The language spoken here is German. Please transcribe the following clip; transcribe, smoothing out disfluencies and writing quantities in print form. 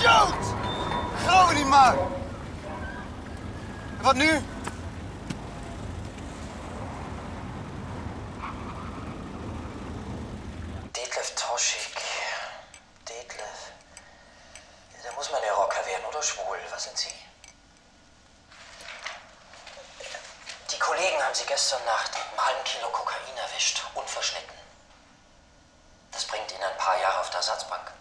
Idioot! Geloof niet maar. En wat nu? Detlef Toschig. Detlef. Da muss man ja Rocker werden oder schwul. Was sind Sie? Die Kollegen haben Sie gestern Nacht mit einem halben Kilo Kokain erwischt. Unverschnitten. Das bringt Ihnen ein paar Jahre auf der Ersatzbank.